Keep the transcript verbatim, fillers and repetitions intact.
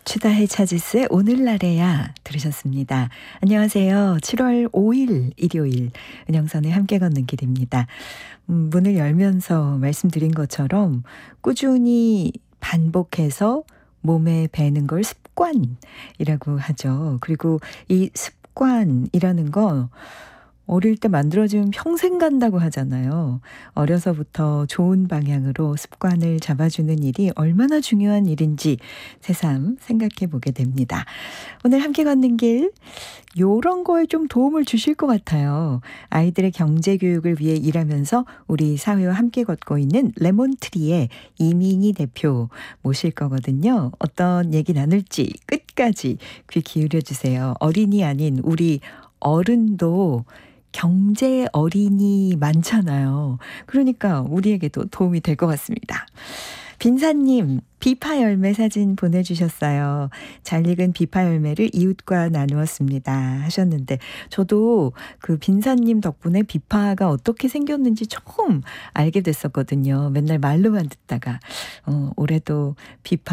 추다해 차지스의 오늘날에야 들으셨습니다. 안녕하세요. 칠월 오일 일요일 은영선의 함께 걷는 길입니다. 음, 문을 열면서 말씀드린 것처럼 꾸준히 반복해서 몸에 배는 걸 습관이라고 하죠. 그리고 이 습관이라는 거 어릴 때 만들어지면 평생 간다고 하잖아요. 어려서부터 좋은 방향으로 습관을 잡아주는 일이 얼마나 중요한 일인지 새삼 생각해 보게 됩니다. 오늘 함께 걷는 길, 요런 거에 좀 도움을 주실 것 같아요. 아이들의 경제 교육을 위해 일하면서 우리 사회와 함께 걷고 있는 레몬트리의 이민희 대표 모실 거거든요. 어떤 얘기 나눌지 끝까지 귀 기울여 주세요. 어린이 아닌 우리 어른도 경제 어린이 많잖아요. 그러니까 우리에게도 도움이 될 것 같습니다. 빈사님, 비파 열매 사진 보내주셨어요. 잘 익은 비파 열매를 이웃과 나누었습니다 하셨는데, 저도 그 빈사님 덕분에 비파가 어떻게 생겼는지 처음 알게 됐었거든요. 맨날 말로만 듣다가 어, 올해도 비파